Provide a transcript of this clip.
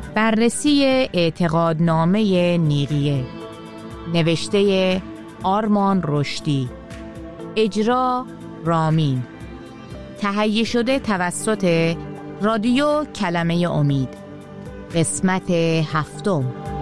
بررسی اعتقادنامه نیقیه، نوشته آرمان رشدی، اجرا رامین، تهیه شده توسط رادیو کلمه امید، قسمت 7.